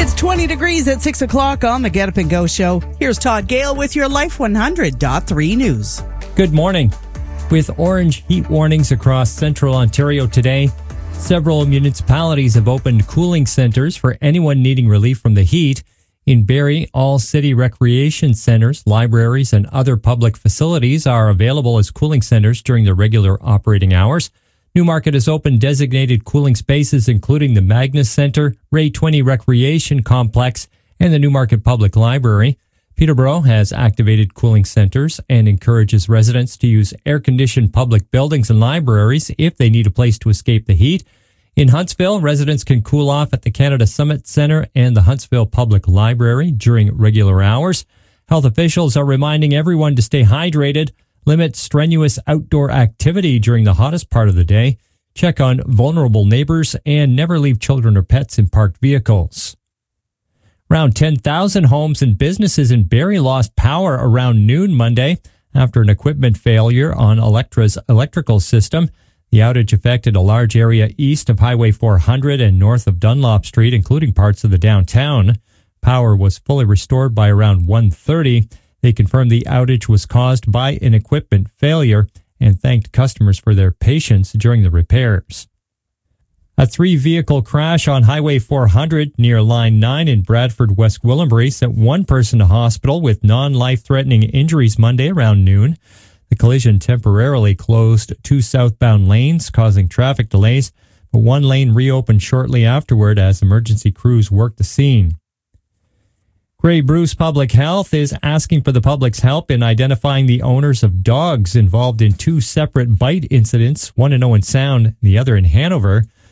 It's 20 degrees at 6 o'clock on the Get Up and Go show. Here's Todd Gale with your Life 100.3 news. Good morning. With orange heat warnings across central Ontario today, several municipalities have opened cooling centers for anyone needing relief from the heat. In Barrie, all city recreation centers, libraries, and other public facilities are available as cooling centers during their regular operating hours. Newmarket has opened designated cooling spaces, including the Magnus Centre, Ray 20 Recreation Complex, and the Newmarket Public Library. Peterborough has activated cooling centers and encourages residents to use air-conditioned public buildings and libraries if they need a place to escape the heat. In Huntsville, residents can cool off at the Canada Summit Centre and the Huntsville Public Library during regular hours. Health officials are reminding everyone to stay hydrated, limit strenuous outdoor activity during the hottest part of the day, check on vulnerable neighbors, and never leave children or pets in parked vehicles. Around 10,000 homes and businesses in Barrie lost power around noon Monday after an equipment failure on Electra's electrical system. The outage affected a large area east of Highway 400 and north of Dunlop Street, including parts of the downtown. Power was fully restored by around 1:30. They confirmed the outage was caused by an equipment failure and thanked customers for their patience during the repairs. A 3-vehicle crash on Highway 400 near Line 9 in Bradford, West Gwillimbury sent one person to hospital with non-life-threatening injuries Monday around noon. The collision temporarily closed 2 southbound lanes, causing traffic delays, but one lane reopened shortly afterward as emergency crews worked the scene. Grey Bruce Public Health is asking for the public's help in identifying the owners of dogs involved in 2 separate bite incidents, one in Owen Sound, the other in Hanover.